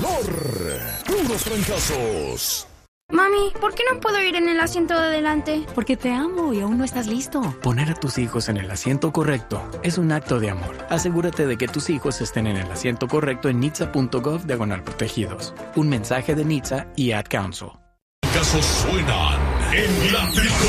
terror, puros fracasos. Mami, ¿por qué no puedo ir en el asiento de adelante? Porque te amo y aún no estás listo. Poner a tus hijos en el asiento correcto es un acto de amor. Asegúrate de que tus hijos estén en el asiento correcto en nhtsa.gov/protegidos. Un mensaje de NHTSA y Ad Council. Casos suenan en la